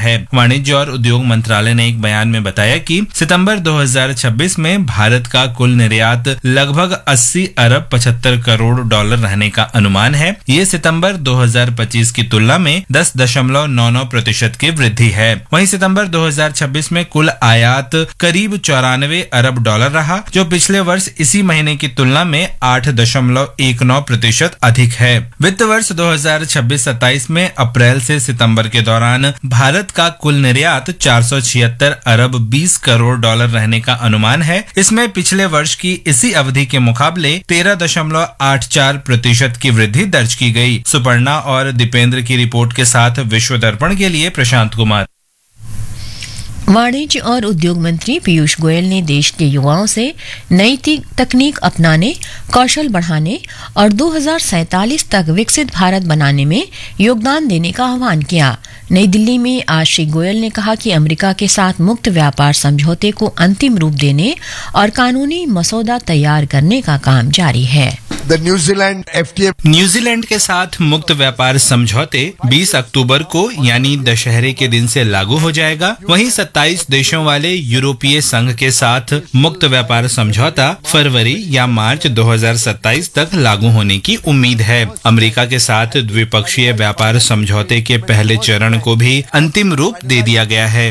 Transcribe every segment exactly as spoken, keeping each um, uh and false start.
है। वाणिज्य और उद्योग मंत्रालय ने एक बयान में बताया कि सितंबर दो हज़ार छब्बीस में भारत का कुल निर्यात लगभग अस्सी अरब पचहत्तर करोड़ डॉलर रहने का अनुमान है। ये सितंबर दो हज़ार पच्चीस की तुलना में दस दशमलव नौ नौ प्रतिशत की वृद्धि है। वहीं सितंबर दो हज़ार छब्बीस में कुल आयात करीब चौरानवे अरब डॉलर रहा, जो पिछले वर्ष इसी महीने की तुलना में आठ दशमलव एक नौ प्रतिशत अधिक है। वित्त वर्ष दो हज़ार छब्बीस सत्ताईस में अप्रैल से सितंबर के दौरान भारत का कुल निर्यात चार सौ छिहत्तर अरब बीस करोड़ डॉलर रहने का अनुमान है। इसमें पिछले वर्ष की इसी अवधि के मुकाबले तेरह दशमलव आठ चार प्रतिशत की वृद्धि दर्ज की गई। सुपर्णा और दीपेंद्र की रिपोर्ट के साथ विश्व दर्पण के लिए प्रशांत कुमार। वाणिज्य और उद्योग मंत्री पीयूष गोयल ने देश के युवाओं से नई तकनीक अपनाने, कौशल बढ़ाने और दो हज़ार सैंतालीस तक विकसित भारत बनाने में योगदान देने का आह्वान किया। नई दिल्ली में आज श्री गोयल ने कहा कि अमेरिका के साथ मुक्त व्यापार समझौते को अंतिम रूप देने और कानूनी मसौदा तैयार करने का काम जारी है। न्यूजीलैंड एफटीए न्यूजीलैंड के साथ मुक्त व्यापार समझौते बीस अक्टूबर को यानी दशहरे के दिन से लागू हो जाएगा। वहीं सत्ताईस देशों वाले यूरोपीय संघ के साथ मुक्त व्यापार समझौता फरवरी या मार्च दो हज़ार सत्ताईस तक लागू होने की उम्मीद है। अमेरिका के साथ द्विपक्षीय व्यापार समझौते के पहले चरण को भी अंतिम रूप दे दिया गया है।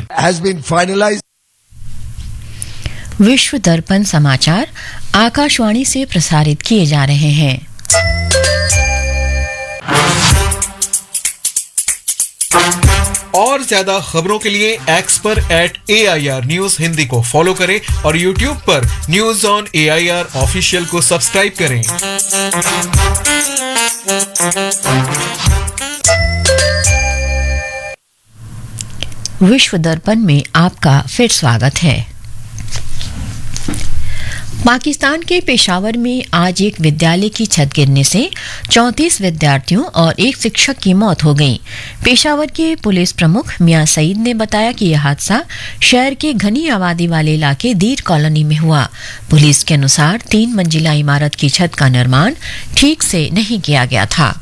विश्व दर्पण समाचार आकाशवाणी से प्रसारित किए जा रहे हैं। और ज्यादा खबरों के लिए एक्स पर eight A I R news Hindi को फॉलो करें और यूट्यूब पर news on A I R official को सब्सक्राइब करें। विश्व दर्पण में आपका फिर स्वागत है। पाकिस्तान के पेशावर में आज एक विद्यालय की छत गिरने से चौंतीस विद्यार्थियों और एक शिक्षक की मौत हो गई। पेशावर के पुलिस प्रमुख मियां सईद ने बताया कि यह हादसा शहर के घनी आबादी वाले इलाके दीर कॉलोनी में हुआ। पुलिस के अनुसार तीन मंजिला इमारत की छत का निर्माण ठीक से नहीं किया गया था।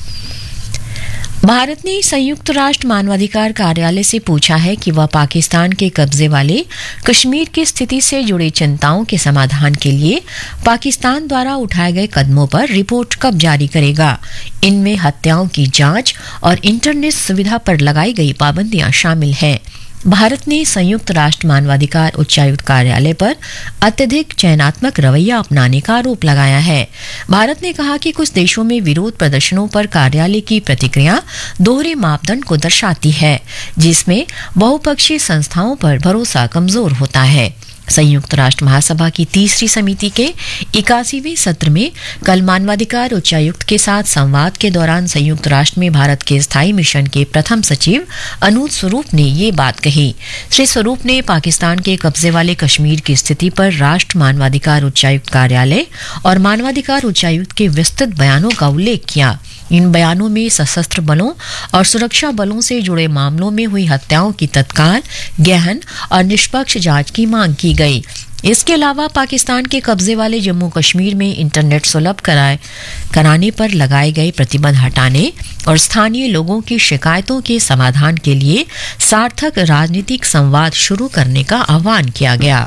भारत ने संयुक्त राष्ट्र मानवाधिकार कार्यालय से पूछा है कि वह पाकिस्तान के कब्जे वाले कश्मीर की स्थिति से जुड़ी चिंताओं के समाधान के लिए पाकिस्तान द्वारा उठाए गए कदमों पर रिपोर्ट कब जारी करेगा। इनमें हत्याओं की जांच और इंटरनेट सुविधा पर लगाई गई पाबंदियां शामिल हैं। भारत ने संयुक्त राष्ट्र मानवाधिकार उच्चायुक्त कार्यालय पर अत्यधिक चयनात्मक रवैया अपनाने का आरोप लगाया है। भारत ने कहा कि कुछ देशों में विरोध प्रदर्शनों पर कार्यालय की प्रतिक्रिया दोहरे मापदंड को दर्शाती है, जिसमें बहुपक्षीय संस्थाओं पर भरोसा कमजोर होता है। संयुक्त राष्ट्र महासभा की तीसरी समिति के इक्यासीवें सत्र में कल मानवाधिकार उच्चायुक्त के साथ संवाद के दौरान संयुक्त राष्ट्र में भारत के स्थायी मिशन के प्रथम सचिव अनूज स्वरूप ने ये बात कही। श्री स्वरूप ने पाकिस्तान के कब्जे वाले कश्मीर की स्थिति पर राष्ट्र मानवाधिकार उच्चायुक्त कार्यालय और मानवाधिकार उच्चायुक्त के विस्तृत बयानों का उल्लेख किया। इन बयानों में सशस्त्र बलों और सुरक्षा बलों से जुड़े मामलों में हुई हत्याओं की तत्काल, गहन और निष्पक्ष जांच की मांग की गई। इसके अलावा पाकिस्तान के कब्जे वाले जम्मू कश्मीर में इंटरनेट सुलभ कराए कराने पर लगाए गए प्रतिबंध हटाने और स्थानीय लोगों की शिकायतों के समाधान के लिए सार्थक राजनीतिक संवाद शुरू करने का आह्वान किया गया।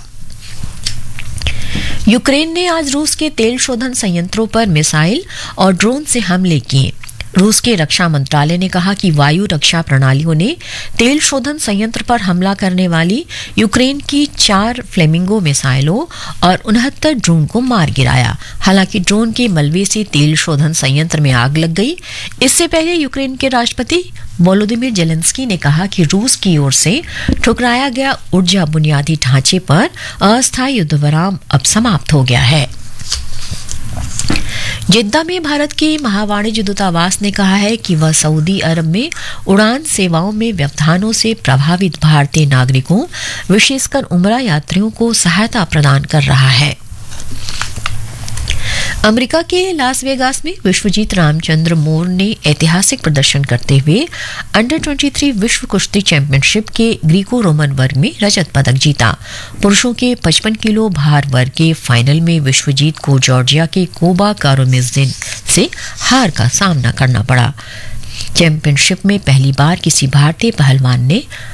यूक्रेन ने आज रूस के तेल शोधन संयंत्रों पर मिसाइल और ड्रोन से हमले किए। रूस के रक्षा मंत्रालय ने कहा कि वायु रक्षा प्रणालियों ने तेल शोधन संयंत्र पर हमला करने वाली यूक्रेन की चार फ्लेमिंगो मिसाइलों और उनहत्तर ड्रोन को मार गिराया। हालांकि ड्रोन के मलबे से तेल शोधन संयंत्र में आग लग गई। इससे पहले यूक्रेन के राष्ट्रपति वोलोदिमीर जेलेंस्की ने कहा कि रूस की ओर से ठुकराया गया ऊर्जा बुनियादी ढांचे पर अस्थायी युद्ध विराम अब समाप्त हो गया है। जिद्दा में भारत के महावाणिज्य दूतावास ने कहा है कि वह सऊदी अरब में उड़ान सेवाओं में व्यवधानों से प्रभावित भारतीय नागरिकों, विशेषकर उमरा यात्रियों को सहायता प्रदान कर रहा है। अमेरिका के लास वेगास में विश्वजीत रामचंद्र मोर ने ऐतिहासिक प्रदर्शन करते हुए अंडर तेईस विश्व कुश्ती चैंपियनशिप के ग्रीको रोमन वर्ग में रजत पदक जीता। पुरुषों के पचपन किलो भार वर्ग के फाइनल में विश्वजीत को जॉर्जिया के कोबा कारोमिज़िन से हार का सामना करना पड़ा। चैंपियनशिप में पहली बार किसी भारतीय पहलवान ने